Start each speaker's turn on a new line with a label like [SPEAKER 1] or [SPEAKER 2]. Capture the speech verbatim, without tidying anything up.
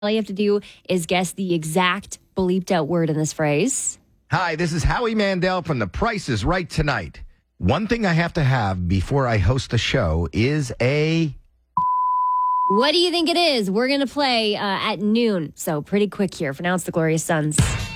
[SPEAKER 1] All you have to do is guess the exact bleeped out word in this phrase.
[SPEAKER 2] Hi, this is Howie Mandel from The Price is Right tonight. One thing I have to have before I host the show is a...
[SPEAKER 1] What do you think it is? We're going to play uh, at noon. So pretty quick here. For now, it's the Glorious Sons.